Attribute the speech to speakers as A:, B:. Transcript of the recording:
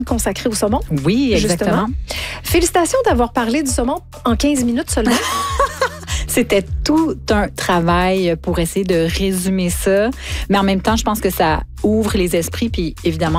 A: consacrée au saumon.
B: Oui, exactement.
A: Justement. Félicitations d'avoir parlé du saumon en 15 minutes seulement.
B: C'était tout un travail pour essayer de résumer ça. Mais en même temps, je pense que ça ouvre les esprits. Puis évidemment,